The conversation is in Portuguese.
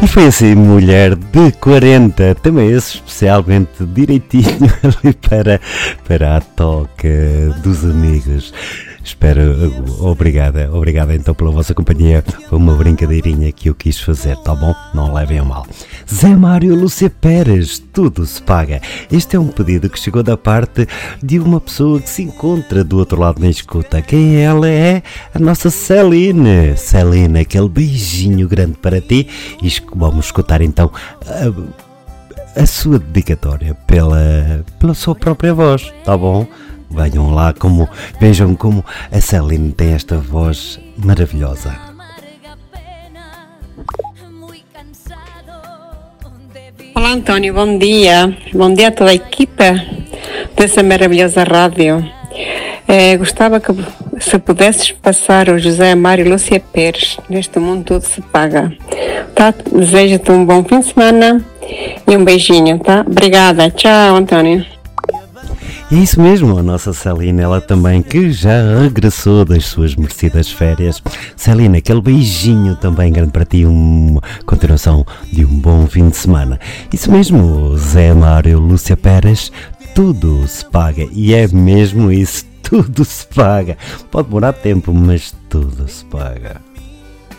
E foi assim, mulher de 40, também esse especialmente direitinho ali para a toca dos amigos. Obrigada então pela vossa companhia. Foi uma brincadeirinha que eu quis fazer, tá bom? Não levem a mal. Zé Mário Lúcia Pérez, tudo se paga. Este é um pedido que chegou da parte de uma pessoa que se encontra do outro lado na escuta. Quem ela é? A nossa Celine. Celine, aquele beijinho grande para ti. E vamos escutar então a sua dedicatória pela sua própria voz, tá bom? Venham lá, vejam como a Celine tem esta voz maravilhosa. Olá António, bom dia a toda a equipa dessa maravilhosa rádio. Gostava que se pudesses passar o José Mário Lúcia Pérez, Neste Mundo Tudo Se Paga, tá? Desejo-te um bom fim de semana e um beijinho, tá? Obrigada, tchau António. E é isso mesmo, a nossa Celine, ela também que já regressou das suas merecidas férias. Celine, aquele beijinho também grande para ti, uma continuação de um bom fim de semana. Isso mesmo, Zé Mário Lúcia Pérez, tudo se paga. E é mesmo isso, tudo se paga. Pode demorar tempo, mas tudo se paga.